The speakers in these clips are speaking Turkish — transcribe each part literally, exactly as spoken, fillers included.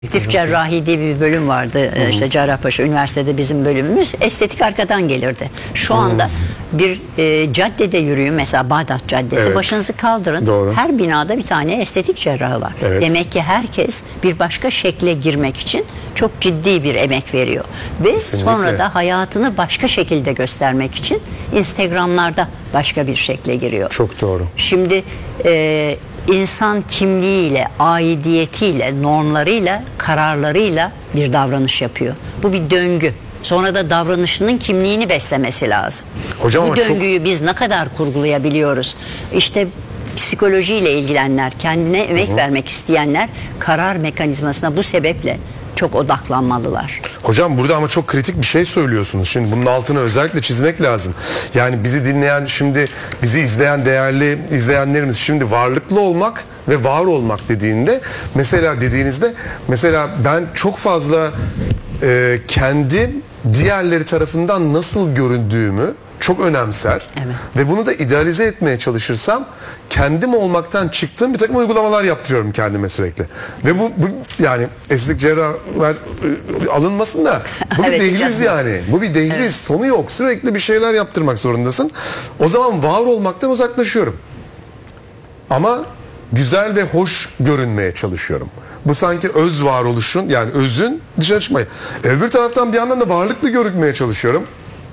Estetik cerrahi diye bir bölüm vardı. Hı-hı. İşte Cerrahpaşa Üniversitede bizim bölümümüz. Estetik arkadan gelirdi. Şu anda Hı-hı. bir e, caddede yürüyün, mesela Bağdat Caddesi, evet. Başınızı kaldırın. Doğru. Her binada bir tane estetik cerrahı var. Evet. Demek ki herkes bir başka şekle girmek için çok ciddi bir emek veriyor. Ve Kesinlikle. Sonra da hayatını başka şekilde göstermek için Instagram'larda başka bir şekle giriyor. Çok doğru. Şimdi e, İnsan kimliğiyle, aidiyetiyle, normlarıyla, kararlarıyla bir davranış yapıyor. Bu bir döngü. Sonra da davranışının kimliğini beslemesi lazım. Hocam, bu döngüyü çok... biz ne kadar kurgulayabiliyoruz? İşte psikolojiyle ilgilenenler, kendine emek Hı-hı. vermek isteyenler karar mekanizmasına bu sebeple çok odaklanmalılar. Hocam burada ama çok kritik bir şey söylüyorsunuz. Şimdi bunun altını özellikle çizmek lazım. Yani bizi dinleyen, şimdi bizi izleyen değerli izleyenlerimiz, şimdi varlıklı olmak ve var olmak dediğinde, mesela dediğinizde, mesela ben çok fazla e, kendi diğerleri tarafından nasıl göründüğümü çok önemser, evet. Ve bunu da idealize etmeye çalışırsam kendim olmaktan çıktığım bir takım uygulamalar yaptırıyorum kendime sürekli. Ve bu, bu yani estetik cerrahlar e, alınmasın da bu evet, bir dehliz yani. Bu bir dehliz. Evet. Sonu yok. Sürekli bir şeyler yaptırmak zorundasın. O zaman var olmaktan uzaklaşıyorum. Ama güzel ve hoş görünmeye çalışıyorum. Bu sanki öz varoluşun, yani özün dışarı çıkmayı. Öbür taraftan bir yandan da varlıklı görünmeye çalışıyorum.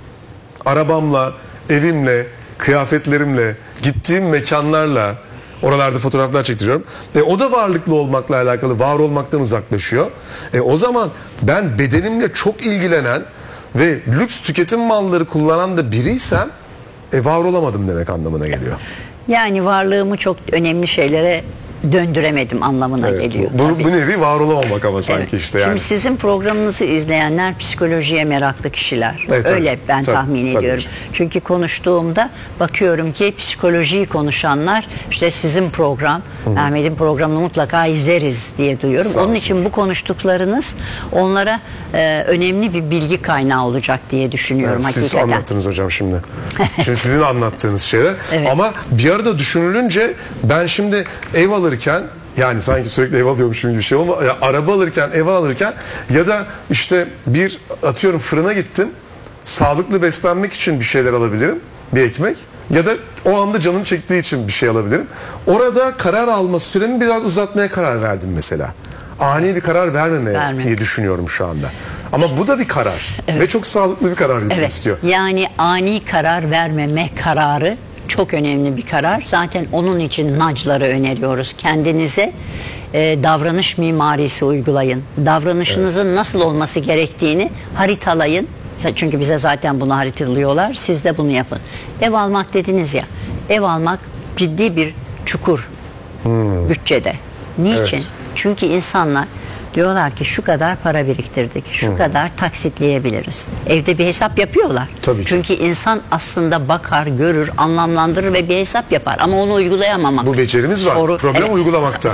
Arabamla, evimle, kıyafetlerimle, gittiğim mekanlarla, oralarda fotoğraflar çektiriyorum. E, o da varlıklı olmakla alakalı, var olmaktan uzaklaşıyor. E, o zaman ben bedenimle çok ilgilenen ve lüks tüketim malları kullanan da biriysem e, var olamadım demek anlamına geliyor. Yani varlığımı çok önemli şeylere döndüremedim anlamına evet, geliyor. Bu, bu nevi var olamamak ama sanki evet. işte yani. Şimdi sizin programınızı izleyenler psikolojiye meraklı kişiler. Evet, öyle tabii, ben tabii, tahmin tabii ediyorum. Ki. Çünkü konuştuğumda bakıyorum ki psikolojiyi konuşanlar işte sizin program, Hı-hı. Ahmet'in programını mutlaka izleriz diye duyuyorum. Sağ Onun olsun. için bu konuştuklarınız onlara e, önemli bir bilgi kaynağı olacak diye düşünüyorum. Evet, siz anlattınız hocam şimdi. Şimdi sizin anlattığınız şeyler. Evet. Ama bir arada düşünülünce ben şimdi ev alırken, yani sanki sürekli ev alıyormuşum gibi bir şey olma. Ya, araba alırken, ev alırken ya da işte bir atıyorum fırına gittim. Sağlıklı beslenmek için bir şeyler alabilirim. Bir ekmek. Ya da o anda canım çektiği için bir şey alabilirim. Orada karar alma süremi biraz uzatmaya karar verdim mesela. Ani bir karar vermemeye Verme. diye düşünüyorum şu anda. Ama bu da bir karar. Evet. Ve çok sağlıklı bir karar evet. istiyor. Yani ani karar vermeme kararı çok önemli bir karar. Zaten onun için nudge'ları öneriyoruz. Kendinize e, davranış mimarisi uygulayın. Davranışınızın evet. nasıl olması gerektiğini haritalayın. Çünkü bize zaten bunu haritalıyorlar. Siz de bunu yapın. Ev almak dediniz ya. Ev almak ciddi bir çukur hmm. bütçede. Niçin? Evet. Çünkü insanlar diyorlar ki şu kadar para biriktirdik, şu Hı. kadar taksitleyebiliriz. Evde bir hesap yapıyorlar. Tabii ki. Çünkü insan aslında bakar, görür, anlamlandırır ve bir hesap yapar. Ama onu uygulayamamak. Bu becerimiz var. Soru, Problem evet. uygulamakta.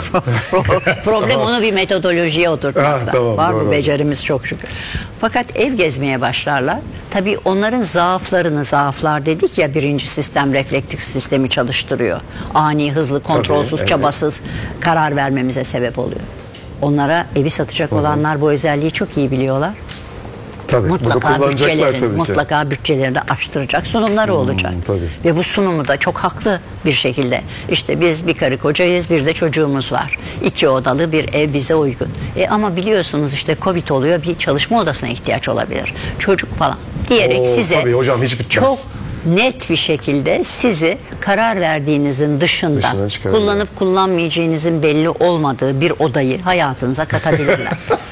Problem onu bir metodolojiye oturtmakta. Tamam, var doğru, bu becerimiz doğru. Çok şükür. Fakat ev gezmeye başlarlar. Tabii onların zaaflarını, zaaflar dedik ya, birinci sistem reflektif sistemi çalıştırıyor. Ani, hızlı, kontrolsüz, Tabii, evet. çabasız karar vermemize sebep oluyor. Onlara evi satacak Hı-hı. olanlar bu özelliği çok iyi biliyorlar. Tabii, mutlaka bütçelerini, tabii mutlaka bütçelerini aştıracak sunumları hmm, olacak. Tabii. Ve bu sunumu da çok haklı bir şekilde. İşte biz bir karı kocayız, bir de çocuğumuz var. İki odalı bir ev bize uygun. E ama biliyorsunuz işte Covid oluyor, bir çalışma odasına ihtiyaç olabilir. Çocuk falan diyerek Oo, size tabii hocam, hiç bitmez. çok net bir şekilde sizi karar verdiğinizin dışında kullanıp kullanmayacağınızın belli olmadığı bir odayı hayatınıza katabilirler.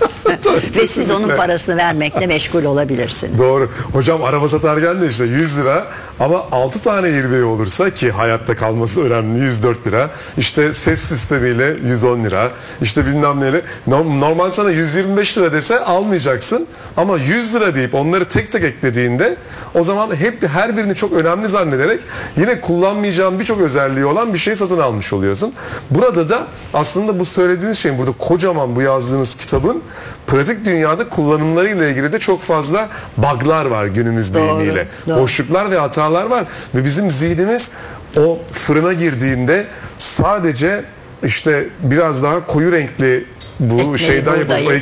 Ve siz onun parasını vermekle meşgul olabilirsiniz. Doğru. Hocam araba satarken de işte yüz lira ama altı tane airbag olursa, ki hayatta kalması önemli, yüz dört lira. İşte ses sistemiyle yüz on lira. İşte bilmem neyle. Normal sana yüz yirmi beş lira dese almayacaksın. Ama yüz lira deyip onları tek tek eklediğinde o zaman hep her birini çok önemli zannederek yine kullanmayacağın birçok özelliği olan bir şey satın almış oluyorsun. Burada da aslında bu söylediğiniz şeyin, burada kocaman bu yazdığınız kitabın pratik dünyada kullanımlarıyla ilgili de çok fazla bug'lar var günümüz doğru, deyimiyle. Doğru. Boşluklar ve hatalar var ve bizim zihnimiz o fırına girdiğinde sadece işte biraz daha koyu renkli Bu Ekmeği şeyden yapalım. buğdayı.